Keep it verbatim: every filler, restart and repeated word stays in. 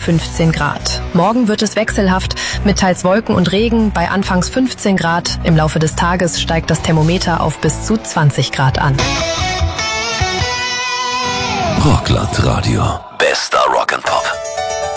fünfzehn Grad. Morgen wird es wechselhaft mit teils Wolken und Regen bei anfangs fünfzehn Grad. Im Laufe des Tages steigt das Thermometer auf bis zu zwanzig Grad an. Rockladd Radio.